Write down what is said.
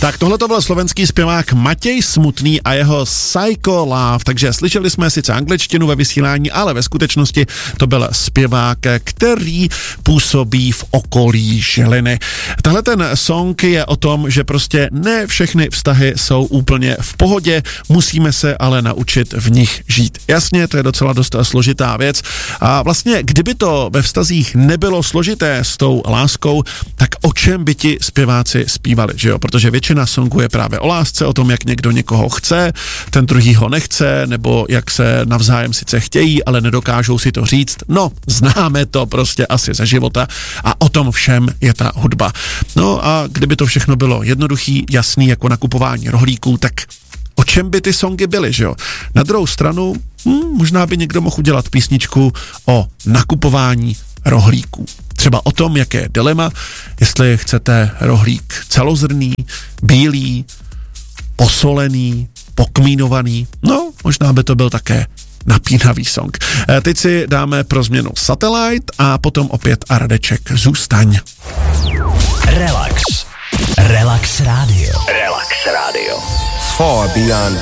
Tak tohle to byl slovenský zpěvák Matěj Smutný a jeho Psycho Love, takže slyšeli jsme sice angličtinu ve vysílání, ale ve skutečnosti to byl zpěvák, který působí v okolí Žiliny. Tahle ten song je o tom, že prostě ne všechny vztahy jsou úplně v pohodě, musíme se ale naučit v nich žít. Jasně, to je docela dost složitá věc a vlastně kdyby to ve vztazích nebylo složité s tou láskou, tak o čem by ti zpěváci zpívali, že jo? Protože většina songů je právě o lásce, o tom, jak někdo někoho chce, ten druhý ho nechce, nebo jak se navzájem sice chtějí, ale nedokážou si to říct. No, známe to prostě asi ze života a o tom všem je ta hudba. No a kdyby to všechno bylo jednoduchý, jasný jako nakupování rohlíků, tak o čem by ty songy byly, že jo? Na druhou stranu, možná by někdo mohl udělat písničku o nakupování rohlíků. Třeba o tom, jaké je dilema, jestli chcete rohlík celozrnný, bílý, posolený, pokmínovaný. No, možná by to byl také napínavý song. Teď si dáme pro změnu Satellite a potom opět a Radeček Zůstaň. Relax. Relax Radio. Relax Radio. Far beyond